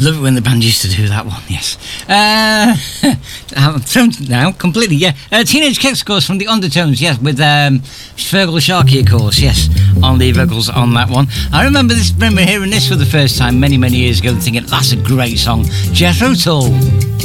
love it when the band used to do that one, yes. I'm thrown now, completely, yeah. Teenage Kicks, of course, from the Undertones, yes, with Fergal Sharkey, of course, yes, on the vocals on that one. I remember hearing this for the first time many, many years ago and thinking, that's a great song. Jethro Tull.